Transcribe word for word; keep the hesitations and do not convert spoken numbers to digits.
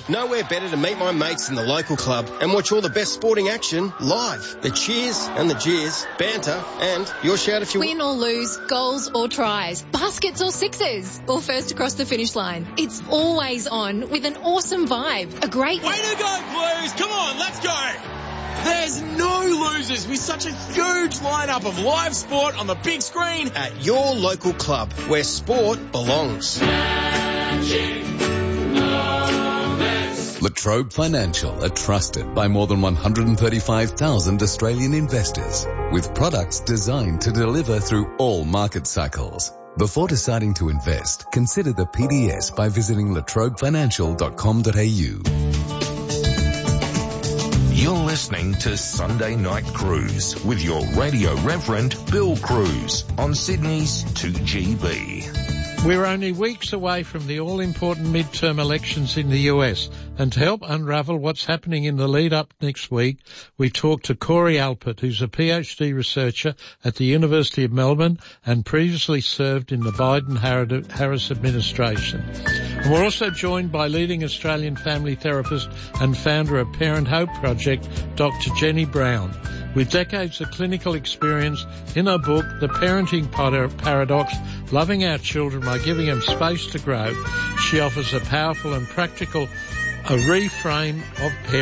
nowhere better to meet my mates in the local club and watch all the best sporting action live. The cheers and the jeers, banter, and your shout if you win or lose, goals or tries, baskets or sixes, or first across the finish line. It's always on with an awesome vibe. A great... Way to go, Blues! Come on, let's go! There's no losers with such a huge lineup of live sport on the big screen at your local club where sport belongs. Latrobe Financial are trusted by more than one hundred thirty-five thousand Australian investors with products designed to deliver through all market cycles. Before deciding to invest, consider the P D S by visiting latrobe financial dot com dot a u. You're listening to Sunday Night Cruise with your radio reverend Bill Cruz on Sydney's two G B. We're only weeks away from the all-important midterm elections in the U S, and to help unravel what's happening in the lead-up next week, we talked to Corey Alpert, who's a PhD researcher at the University of Melbourne and previously served in the Biden-Harris administration. And we're also joined by leading Australian family therapist and founder of Parent Hope Project, Doctor Jenny Brown. With decades of clinical experience in her book, The Parenting Paradox, Loving Our Children by Giving Them Space to Grow, she offers a powerful and practical a reframe of parenting.